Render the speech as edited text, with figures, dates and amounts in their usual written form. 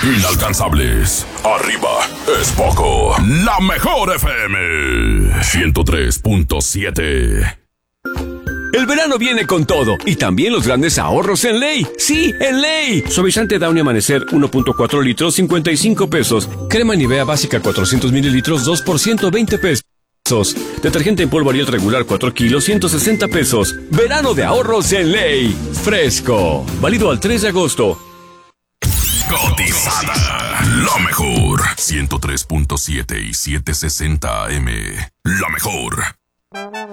Inalcanzables. Arriba es poco. La mejor FM 103.7. El verano viene con todo y también los grandes ahorros en Ley. ¡Sí, en Ley! Suavizante Downy Amanecer 1.4 litros, 55 pesos. Crema Nivea básica 400 mililitros, 2 por 120 pesos. Detergente en polvo Ariel regular 4 kilos, 160 pesos. Verano de ahorros en Ley. Fresco. Válido al 3 de agosto. Cotizada. La mejor. 103.7 y 760 AM. La mejor.